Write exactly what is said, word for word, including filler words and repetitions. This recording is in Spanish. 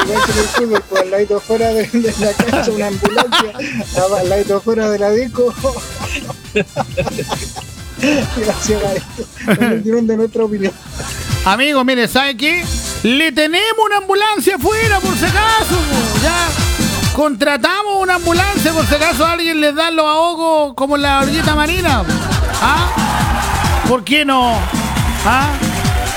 igual que en el fútbol, pues al ladito fuera de, de la cancha una ambulancia, al ladito fuera de la disco. Gracias a esto, nos dieron de nuestra opinión. Amigos, mire, ¿sabe qué? Le tenemos una ambulancia afuera, por si acaso. Ya contratamos una ambulancia, por si acaso a alguien les da los ahogos como en la ollita marina. ¿Ah? ¿Por qué no? ¿Ah?